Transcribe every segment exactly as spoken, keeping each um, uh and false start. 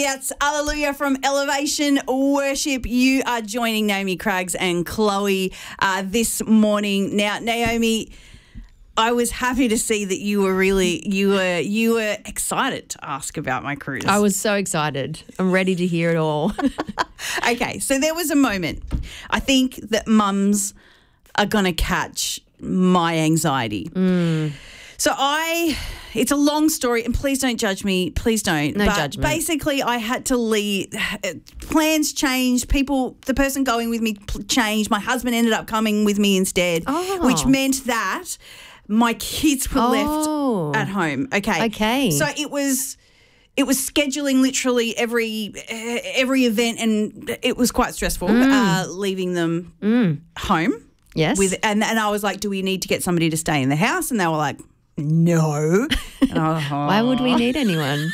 That's Alleluia from Elevation Worship. You are joining Naomi Craggs and Chloe uh, this morning. Now, Naomi, I was happy to see that you were really you were you were excited to ask about my cruise. I was so excited. I'm ready to hear it all. Okay, so there was a moment. I think that mums are going to catch my anxiety. Mm. So I, it's a long story, and please don't judge me. Please don't. No but judgment. Basically, I had to leave. Plans changed. People, the person going with me changed. My husband ended up coming with me instead, Oh. which meant that my kids were Oh. left at home. Okay. Okay. So it was. It was scheduling literally every every event, and it was quite stressful Mm. uh, leaving them Mm. home. Yes. With and and I was like, do we need to get somebody to stay in the house? And they were like, no. Oh. Why would we need anyone?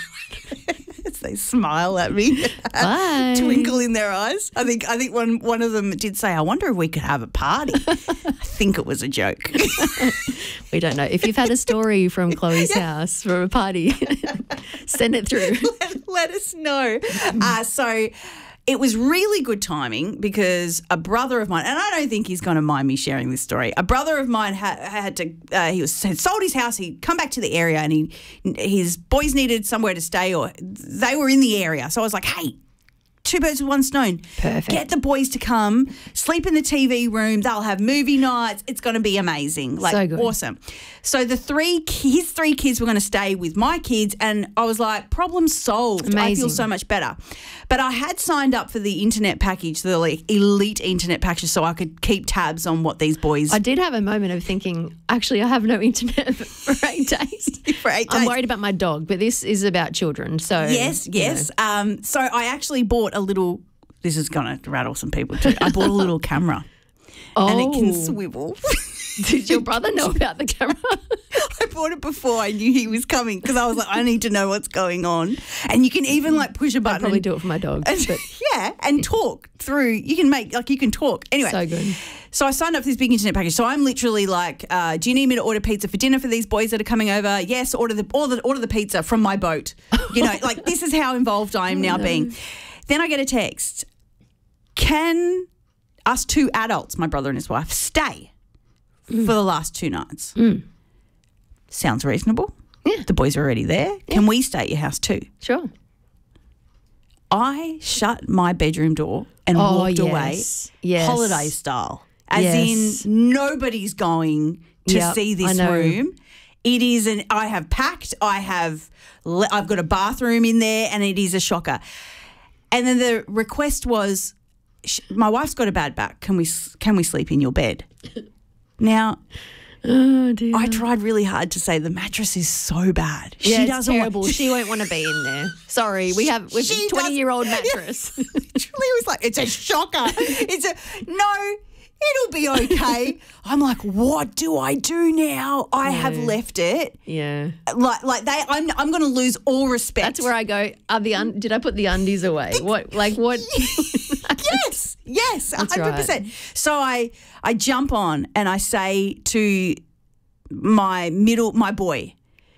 They smile at me, Bye. twinkle in their eyes. I think I think one one of them did say, I wonder if we could have a party. I think it was a joke. We don't know. If you've had a story from Chloe's house from a party, send it through. let, let us know. Uh, so it was really good timing because a brother of mine, and I don't think he's going to mind me sharing this story. A brother of mine had, had to, uh, he was had sold his house. He'd come back to the area, and he his boys needed somewhere to stay, or they were in the area. So I was like, hey, two birds with one stone. Perfect. Get the boys to come, sleep in the T V room. They'll have movie nights. It's going to be amazing. Like, So good. awesome. So the three, his three kids were going to stay with my kids, and I was like, problem solved. I feel Amazing. so much better. But I had signed up for the internet package, the like, elite internet package, so I could keep tabs on what these boys. I did have a moment of thinking, actually, I have no internet for eight days. For eight I'm days. worried about my dog, but this is about children. So Yes, you yes. know. Um, so I actually bought a little. This is going to rattle some people too. I bought a little camera, Oh, and it can swivel. Did your brother know about the camera? I bought it before I knew he was coming because I was like, I need to know what's going on. And you can even like push a I'd button. probably and, do it for my dog. and- But yeah, and talk through. You can make like you can talk anyway. so good. So I signed up for this big internet package. So I'm literally like, uh, do you need me to order pizza for dinner for these boys that are coming over? Yes, order the order the, order the pizza from my boat. You know, like this is how involved I am now being. Then I get a text. Can us two adults, my brother and his wife, stay Mm. for the last two nights? Mm. Sounds reasonable. Yeah. The boys are already there. Can we stay at your house too? Sure. I shut my bedroom door and Oh, walked away, yes. Yes. holiday style, as Yes. in nobody's going to Yep, see I this know. room. It is an. I have packed. I have. le- I've got a bathroom in there, and it is a shocker. And then the request was, sh- my wife's got a bad back. Can we s- can we sleep in your bed? Now, Oh, dear. I tried really hard to say the mattress is so bad. Yeah, she it's doesn't terrible. want. She won't want to be in there. Sorry, we have we've She a twenty-year-old mattress. Literally was like, it's a shocker. It's a no. It'll be okay. I'm like, what do I do now? I have Yeah. left it. Yeah. Like, like they. I'm. I'm going to lose all respect. That's where I go. Are the un- did I put the undies away? What like what? yes, yes, That's hundred right. percent. So I, I jump on and I say to my middle, my boy,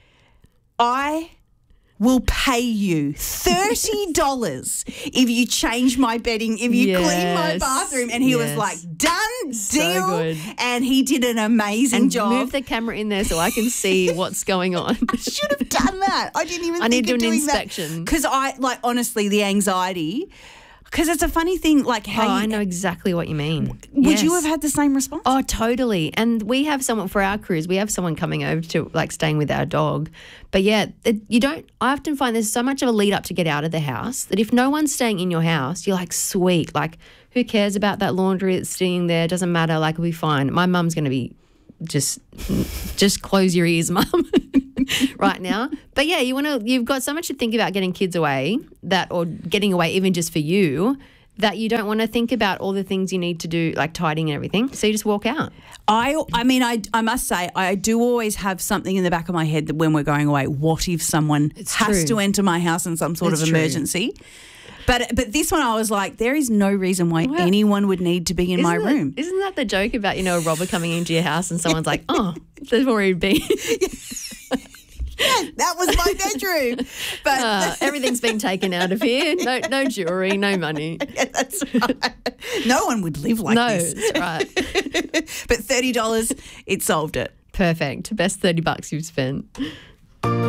I will pay you thirty dollars if you change my bedding, if you clean my Yes, bathroom. And he was yes. like, done, So deal. good. And he did an amazing And job. move the camera in there so I can see what's going on. I should have done that. I didn't even I think need to of do an doing inspection. Because I, like, honestly, the anxiety, because it's a funny thing, like how Oh, you, I know exactly what you mean. would you Yes. have had the same response? Oh, totally. And we have someone for our cruise. We have someone coming over to like staying with our dog. But yeah, it, you don't. I often find there's so much of a lead up to get out of the house that if no one's staying in your house, you're like, sweet. Like, who cares about that laundry that's sitting there? Doesn't matter. Like, we'll be fine. My mum's going to be just, just close your ears, mum. Right now. But yeah, you want to. You've got so much to think about getting kids away that, or getting away even just for you, that you don't want to think about all the things you need to do, like tidying and everything. So you just walk out. I, I mean, I, I must say, I do always have something in the back of my head that when we're going away, what if someone It's has true. to enter my house in some sort It's of true. emergency? But but this one, I was like, there is no reason why Well, anyone would need to be in my Isn't room. That, isn't that the joke about, you know, a robber coming into your house and someone's like, oh, they've already been. Yeah, that was my bedroom. But Uh, everything's been taken out of here. No, no jewelry, no money. yeah, that's right. No one would live like No, this. that's right. But thirty dollars, it solved it. Perfect. Best thirty bucks you've spent.